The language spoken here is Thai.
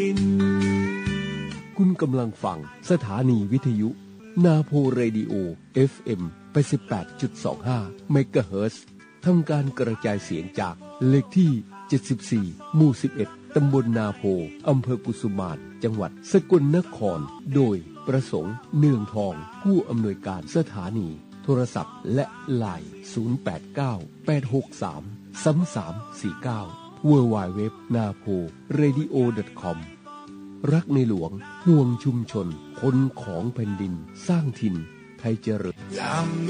คุณกำลังฟังสถานีวิทยุนาโพเรดิโอ FM 88.25 เมกะเฮิรตซ์ทำการกระจายเสียงจากเลขที่ 74 หมู่ 11 ตำบลนาโพ อำเภอกุสุมาน จังหวัดสกลนคร โดยประสงค์เนืองทอง ผู้อำนวยการสถานีโทรศัพท์และไลน์ 089-863-3349 www.naporadio.com รักในหลวงห่วงชุมชนคนของแผ่นดินสร้างถิ่นไทยเจริญ